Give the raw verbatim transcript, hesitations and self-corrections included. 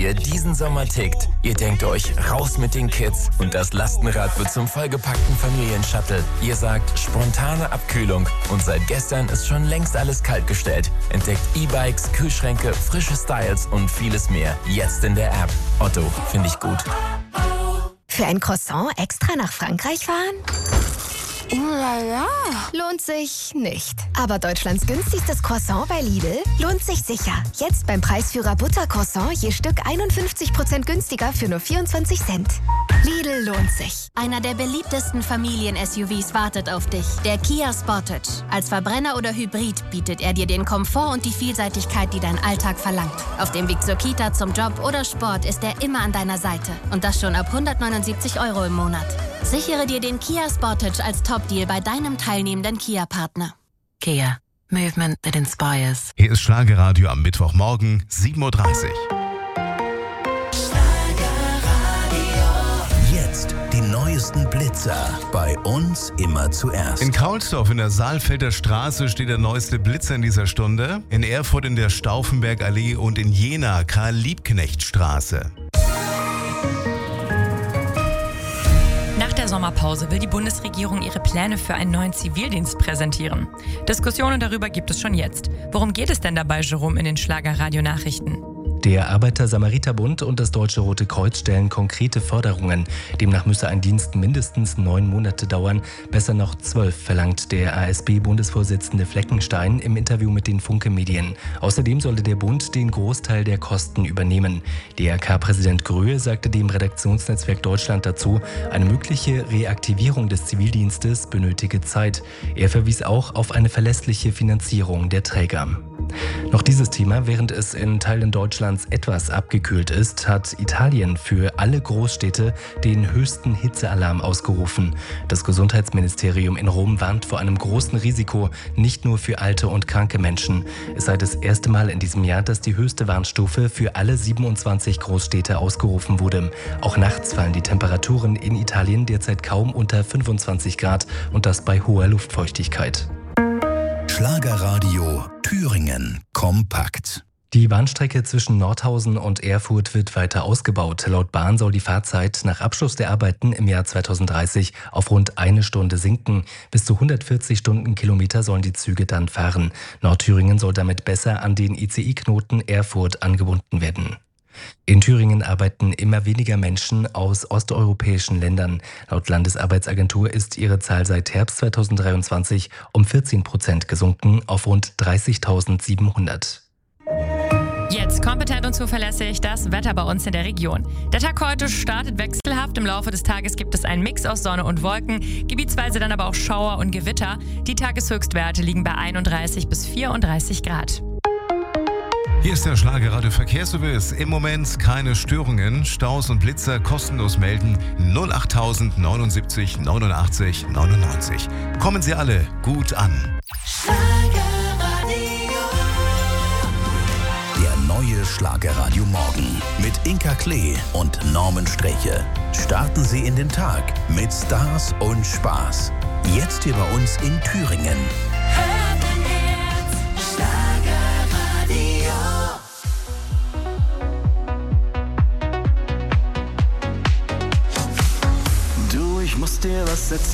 ihr diesen Sommer tickt. Ihr denkt euch, raus mit den Kids und das Lastenrad wird zum vollgepackten Familienshuttle. Ihr sagt, spontane Abkühlung und seit gestern ist schon längst alles kaltgestellt. Entdeckt E-Bikes, Kühlschränke, frische Styles und vieles mehr. Jetzt in der App. Otto, finde ich gut. Für ein Croissant extra nach Frankreich fahren? Ulala. Lohnt sich nicht. Aber Deutschlands günstigstes Croissant bei Lidl lohnt sich sicher. Jetzt beim Preisführer Buttercroissant je Stück einundfünfzig Prozent günstiger für nur vierundzwanzig Cent. Lidl lohnt sich. Einer der beliebtesten Familien-S U Vs wartet auf dich. Der Kia Sportage. Als Verbrenner oder Hybrid bietet er dir den Komfort und die Vielseitigkeit, die dein Alltag verlangt. Auf dem Weg zur Kita, zum Job oder Sport ist er immer an deiner Seite. Und das schon ab hundertneunundsiebzig Euro im Monat. Sichere dir den Kia Sportage als Top-Deal bei deinem teilnehmenden Kia-Partner. Kia. Movement that inspires. Hier ist Schlagerradio am Mittwochmorgen, sieben Uhr dreißig. Jetzt die neuesten Blitzer. Bei uns immer zuerst. In Kaulsdorf in der Saalfelder Straße steht der neueste Blitzer in dieser Stunde. In Erfurt in der Stauffenbergallee und in Jena Karl-Liebknecht-Straße. Nach der Sommerpause will die Bundesregierung ihre Pläne für einen neuen Zivildienst präsentieren. Diskussionen darüber gibt es schon jetzt. Worum geht es denn dabei, Jerome, in den Schlagerradio-Nachrichten? Der Arbeiter-Samariter-Bund und das Deutsche Rote Kreuz stellen konkrete Forderungen. Demnach müsse ein Dienst mindestens neun Monate dauern, besser noch zwölf, verlangt der A S B-Bundesvorsitzende Fleckenstein im Interview mit den Funke-Medien. Außerdem solle der Bund den Großteil der Kosten übernehmen. D R K-Präsident Gröhe sagte dem Redaktionsnetzwerk Deutschland dazu, eine mögliche Reaktivierung des Zivildienstes benötige Zeit. Er verwies auch auf eine verlässliche Finanzierung der Träger. Noch dieses Thema: Während es in Teilen Deutschlands etwas abgekühlt ist, hat Italien für alle Großstädte den höchsten Hitzealarm ausgerufen. Das Gesundheitsministerium in Rom warnt vor einem großen Risiko, nicht nur für alte und kranke Menschen. Es sei das erste Mal in diesem Jahr, dass die höchste Warnstufe für alle siebenundzwanzig Großstädte ausgerufen wurde. Auch nachts fallen die Temperaturen in Italien derzeit kaum unter fünfundzwanzig Grad und das bei hoher Luftfeuchtigkeit. Schlagerradio Thüringen kompakt. Die Bahnstrecke zwischen Nordhausen und Erfurt wird weiter ausgebaut. Laut Bahn soll die Fahrzeit nach Abschluss der Arbeiten im Jahr zweitausenddreißig auf rund eine Stunde sinken. Bis zu hundertvierzig Stundenkilometer sollen die Züge dann fahren. Nordthüringen soll damit besser an den I C I-Knoten Erfurt angebunden werden. In Thüringen arbeiten immer weniger Menschen aus osteuropäischen Ländern. Laut Landesarbeitsagentur ist ihre Zahl seit Herbst zweitausenddreiundzwanzig um vierzehn Prozent gesunken auf rund dreißigtausendsiebenhundert. Jetzt kompetent und zuverlässig das Wetter bei uns in der Region. Der Tag heute startet wechselhaft. Im Laufe des Tages gibt es einen Mix aus Sonne und Wolken, gebietsweise dann aber auch Schauer und Gewitter. Die Tageshöchstwerte liegen bei einunddreißig bis vierunddreißig Grad. Hier ist der Schlagerradio Verkehrsservice. Im Moment keine Störungen. Staus und Blitzer kostenlos melden. null acht neunundsiebzig neunundachtzig neunundneunzig. Kommen Sie alle gut an. Der neue Schlagerradio Morgen mit Inka Klee und Norman Sträche. Starten Sie in den Tag mit Stars und Spaß. Jetzt hier bei uns in Thüringen. Du, ich muss dir was erzählen.